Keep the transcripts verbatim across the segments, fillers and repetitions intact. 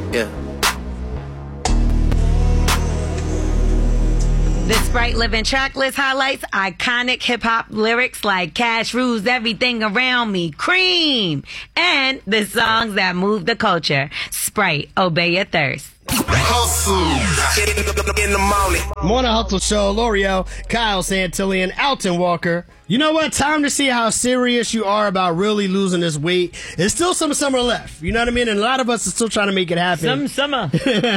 Yeah. The Sprite Living Tracklist highlights iconic hip-hop lyrics like Cash rules everything around me, Cream, and the songs that move the culture. Sprite, obey your thirst. Hustle in the morning. Morning Hustle Show, L'Oreal, Kyle Santillan, Alton Walker. You know what? Time to see how serious you are about really losing this weight. There's still some summer left. You know what I mean? And a lot of us are still trying to make it happen. Some summer.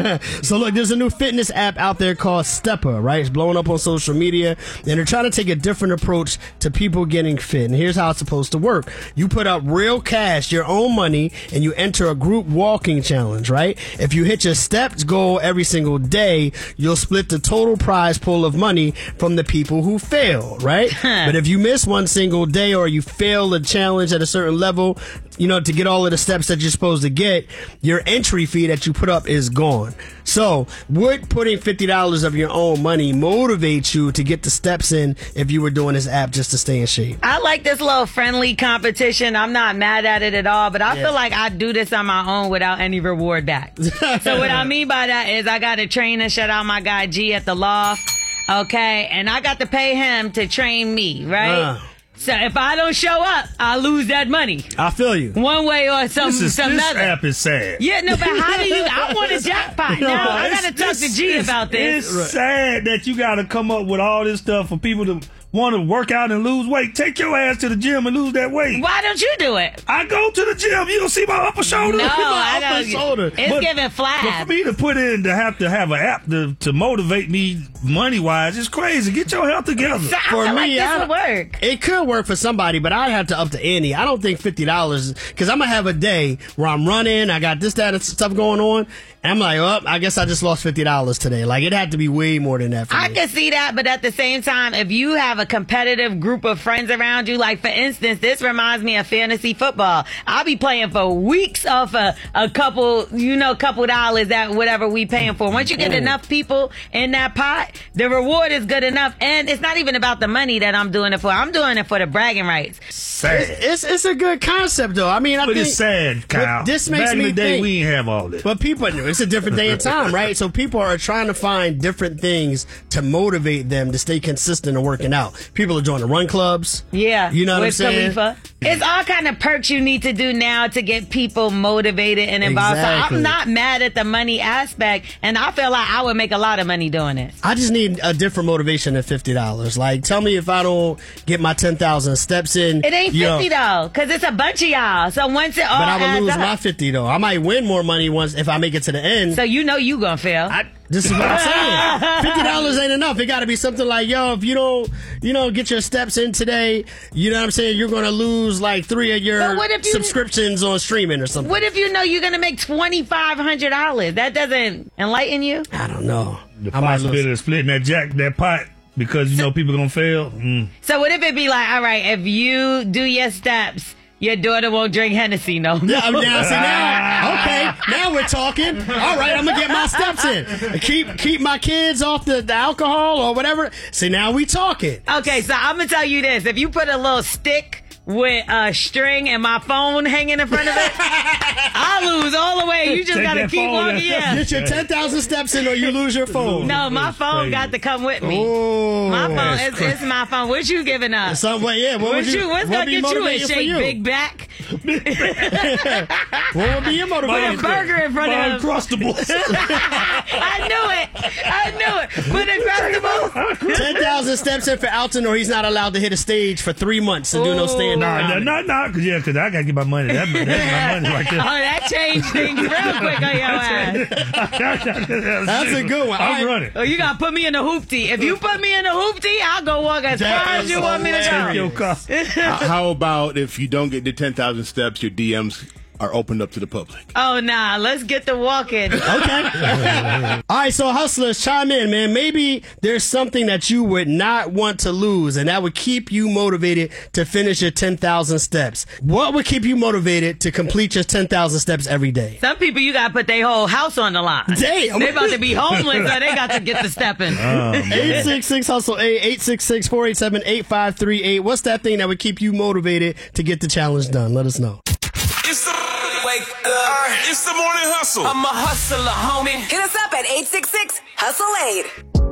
So look, there's a new fitness app out there called Stepper, right? It's blowing up on social media. And they're trying to take a different approach to people getting fit. And here's how it's supposed to work. You put up real cash, your own money, and you enter a group walking challenge, right? If you hit your steps goal every single day, you'll split the total prize pool of money from the people who fail, right? But if you miss one single day or you fail a challenge at a certain level, you know, to get all of the steps that you're supposed to get, your entry fee that you put up is gone. So would putting fifty dollars of your own money motivate you to get the steps in if you were doing this app just to stay in shape? I like this little friendly competition. I'm not mad at it at all, but I yeah. feel like I do this on my own without any reward back. So what I mean by that is I got a trainer, shout out my guy G at the Loft, okay, and I got to pay him to train me, right? Uh. So if I don't show up, I lose that money. I feel you. One way or some this is, some this other. This app is sad. Yeah, no, but how do you? I want a jackpot. No, now I gotta talk to G about this. It's right. sad that you gotta come up with all this stuff for people to want to work out and lose weight. Take your ass to the gym and lose that weight. Why don't you do it? I go to the gym. You don't see my upper shoulder? No, my I upper don't. shoulder. It's but, giving flab. But for me to put in to have to have an app to, to motivate me money wise, it's crazy. Get your health together. So for I me, like this I, would work. It could work for somebody, but I'd have to up the ante. I don't think fifty dollars, because I'm gonna have a day where I'm running, I got this, that, and stuff going on, and I'm like, oh, I guess I just lost fifty dollars today. Like, it had to be way more than that for I me. can see that, but at the same time, if you have a competitive group of friends around you, like, for instance, this reminds me of fantasy football. I'll be playing for weeks off a, a couple, you know, couple dollars at whatever we paying for. Once you get enough people in that pot, the reward is good enough, and it's not even about the money that I'm doing it for. I'm doing it for the bragging rights. Sad. It's, it's, it's a good concept, though. I mean, I but think... it's sad, Kyle. This makes Back me in the day, think, we ain't have all this. But people, it's a different day and time, right? So people are trying to find different things to motivate them to stay consistent in working out. People are joining run clubs. Yeah. You know what I'm saying? Khalifa. It's all kind of perks you need to do now to get people motivated and involved. Exactly. So I'm not mad at the money aspect, and I feel like I would make a lot of money doing it. I just need a different motivation than fifty dollars. Like, tell me if I don't get my ten thousand steps in. It ain't fifty know, though, because it's a bunch of y'all. So once it all but I would adds lose up, my fifty though. I might win more money once if I make it to the end. so you know you gonna fail. I, this is what I'm saying. fifty dollars ain't enough. It got to be something like, yo, if you don't, you know, get your steps in today, you know what I'm saying, you're going to lose like three of your But what if you- subscriptions on streaming or something. What if you know you're gonna make twenty-five hundred dollars? That doesn't enlighten you? I don't know. The I might possibility lose. of splitting that jack, that pot, because you know people gonna fail. Mm. So what if it be like, all right, if you do your steps, your daughter won't drink Hennessy no more? Yeah, now, see, now, okay, now we're talking. All right, I'm gonna get my steps in. Keep keep my kids off the, the alcohol or whatever. See, now we talking. Okay, so I'm gonna tell you this: if you put a little stick with a string and my phone hanging in front of it, I lose all the way. You just Take gotta that keep phone walking. and- Yeah. Get your ten thousand steps in or you lose your phone. No, my That's phone crazy. got to come with me. Oh, My phone, that's it's, crazy. it's my phone. What you giving up? Some way, yeah. What What would you? you? What's what gonna be get you in motivating for shape, you? big back? What would be your With a motivation? burger in front My of him. Uncrustables. I knew it. I knew it. Put Uncrustables. Ten thousand steps in for Alton, or he's not allowed to hit a stage for three months and do no Ooh. stand Nah, up. nah, nah, nah, cause yeah, cause I gotta get my money. That, that's my money right Oh, there. that changed things real quick on your ass. That's a good one. All I'm right. running. Oh, you gotta put me in the hoopty. If you put me in the hoopty, I'll go walk as That far as is you want me to Take go. your car. How how about if you don't get the ten thousand steps, your D Ms are opened up to the public? Oh, nah, let's get to walking. Okay. All right, so hustlers, chime in, man. Maybe there's something that you would not want to lose, and that would keep you motivated to finish your ten thousand steps. What would keep you motivated to complete your ten thousand steps every day? Some people, you gotta put their whole house on the line. Damn. They about to be homeless, so they got to get to stepping. eight six six hustle eight, eight six six, four eight seven, eight five three eight. What's that thing that would keep you motivated to get the challenge done? Let us know. It's the wake up. It's It's the morning hustle. I'm a hustler, homie. Hit us up at eight six six, hustle eight.